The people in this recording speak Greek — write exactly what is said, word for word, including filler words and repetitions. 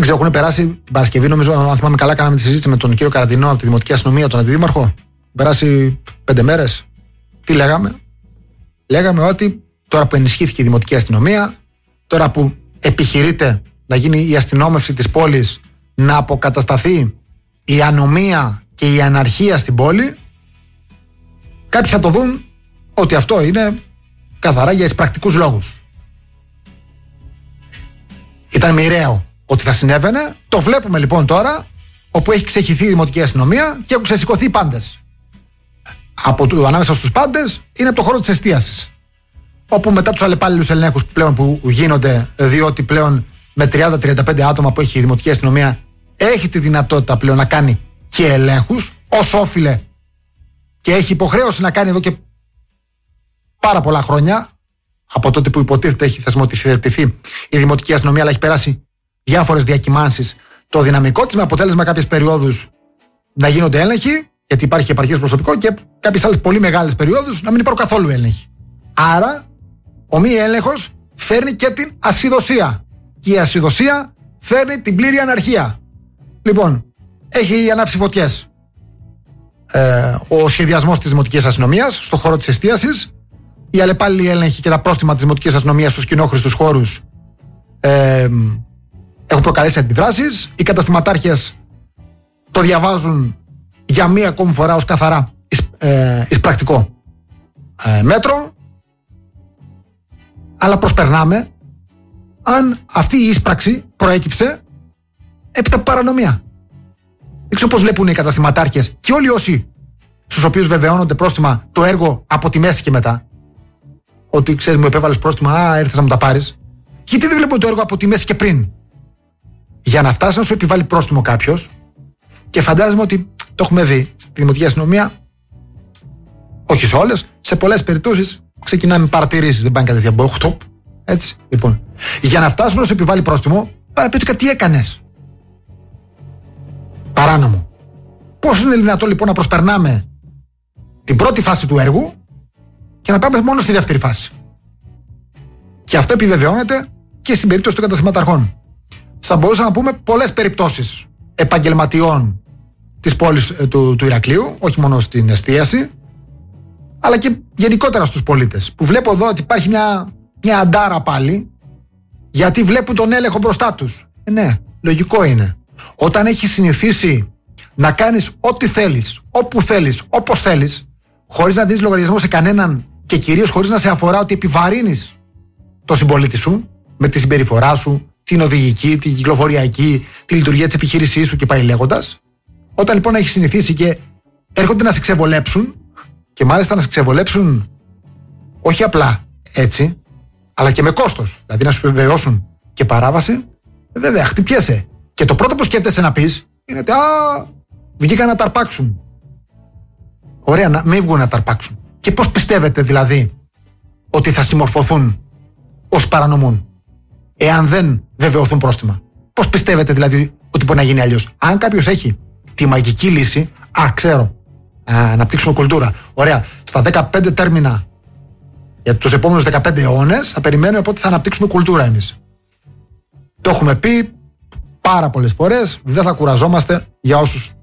ξέρω, έχουν περάσει την Παρασκευή, νομίζω, αν θυμάμαι καλά, κάναμε τη συζήτηση με τον κύριο Καραντινό από τη Δημοτική Αστυνομία, τον Αντιδήμαρχο. Περάσει πέντε μέρες. Τι λέγαμε? Λέγαμε ότι τώρα που ενισχύθηκε η Δημοτική Αστυνομία, τώρα που επιχειρείται να γίνει η αστυνόμευση της πόλης, να αποκατασταθεί η ανομία και η αναρχία στην πόλη, κάποιοι θα το δουν ότι αυτό είναι καθαρά για εισπρακτικούς λόγους. Ήταν μοιραίο ότι θα συνέβαινε. Το βλέπουμε λοιπόν τώρα, όπου έχει ξεχυθεί η Δημοτική Αστυνομία και έχουν ξεσηκωθεί οι πάντες. Από το, ανάμεσα στους πάντες είναι από το χώρο της εστίασης. Όπου μετά τους αλλεπάλληλους ελέγχους πλέον που γίνονται, διότι πλέον με τριάντα με τριάντα πέντε άτομα που έχει η Δημοτική Αστυνομία έχει τη δυνατότητα πλέον να κάνει και ελέγχους ως όφιλε και έχει υποχρέωση να κάνει εδώ και πάρα πολλά χρόνια, από τότε που υποτίθεται έχει θεσμοθετηθεί η Δημοτική Αστυνομία, αλλά έχει περάσει διάφορες διακυμάνσεις το δυναμικό της, με αποτέλεσμα κάποιες περιόδους να γίνονται έλεγχοι, γιατί υπάρχει επαρκές προσωπικό, και κάποιες άλλες πολύ μεγάλες περιόδους να μην υπάρχουν καθόλου έλεγχοι. Άρα, ο μη έλεγχος φέρνει και την ασυδοσία. Και η ασυδοσία φέρνει την πλήρη αναρχία. Λοιπόν, έχει ανάψει φωτιές ε, ο σχεδιασμός της Δημοτικής Αστυνομίας στον χώρο της εστίασης. Οι αλλεπάλληλοι έλεγχοι και τα πρόστιμα της Δημοτικής Αστυνομίας στους κοινόχρηστους χώρους ε, έχουν προκαλέσει αντιδράσεις. Οι καταστηματάρχες το διαβάζουν για μία ακόμη φορά ως καθαρά εις, ε, εισπρακτικό ε, μέτρο. Αλλά προσπερνάμε αν αυτή η εισπράξη προέκυψε έπειτα από παρανομία. Δεν ξέρω πώς βλέπουν οι καταστηματάρχες και όλοι όσοι στους οποίους βεβαιώνονται πρόστιμα το έργο από τη μέση και μετά. Ότι ξέρεις, μου επέβαλες πρόστιμα, α, ήρθες να μου τα πάρεις. Γιατί δεν βλέπουν το έργο από τη μέση και πριν? Για να φτάσει να σου επιβάλλει πρόστιμο κάποιος, και φαντάζομαι ότι το έχουμε δει στη Δημοτική Αστυνομία, όχι σε όλες, σε πολλές περιπτώσεις ξεκινάμε με παρατηρήσεις, δεν πάνε κατευθείαν μποχτοπ. Έτσι, λοιπόν. Για να φτάσουμε να σου επιβάλλει πρόστιμο, πάρα πει ότι τι έκανες. Παράνομο. Πώς είναι δυνατόν λοιπόν να προσπερνάμε την πρώτη φάση του έργου και να πάμε μόνο στη δεύτερη φάση? Και αυτό επιβεβαιώνεται και στην περίπτωση των καταστηματαρχών. Θα μπορούσαμε να πούμε πολλές περιπτώσεις επαγγελματιών της πόλης του, του Ηρακλείου, όχι μόνο στην εστίαση, αλλά και γενικότερα στους πολίτες. Που βλέπω εδώ ότι υπάρχει μια, μια αντάρα πάλι, γιατί βλέπουν τον έλεγχο μπροστά τους. Ε, ναι, λογικό είναι. Όταν έχεις συνηθίσει να κάνεις ό,τι θέλεις, όπου θέλεις, όπως θέλεις, χωρίς να δίνεις λογαριασμό σε κανέναν και κυρίως χωρίς να σε αφορά ότι επιβαρύνεις το συμπολίτη σου με τη συμπεριφορά σου, την οδηγική, την κυκλοφοριακή, τη λειτουργία της επιχείρησής σου και πάει λέγοντας. Όταν λοιπόν έχεις συνηθίσει και έρχονται να σε ξεβολέψουν, και μάλιστα να σε ξεβολέψουν όχι απλά έτσι, αλλά και με κόστος, δηλαδή να σου επιβεβαιώσουν και παράβαση, βέβαια χτυπιέσαι. Και το πρώτο που σκέφτεσαι να πεις είναι ότι α, βγήκαν να ταρπάξουν. Ωραία, να μην βγουν να ταρπάξουν. Και πώς πιστεύετε δηλαδή ότι θα συμμορφωθούν ως παρανομούν, εάν δεν βεβαιωθούν πρόστιμα? Πώς πιστεύετε δηλαδή ότι μπορεί να γίνει αλλιώς? Αν κάποιος έχει τη μαγική λύση, α, ξέρω, α, αναπτύξουμε κουλτούρα. Ωραία, στα δεκαπέντε τέρμινα για τους επόμενους δεκαπέντε αιώνες θα περιμένουμε πότε θα αναπτύξουμε κουλτούρα εμείς. Το έχουμε πει πάρα πολλές φορές, δεν θα κουραζόμαστε για όσους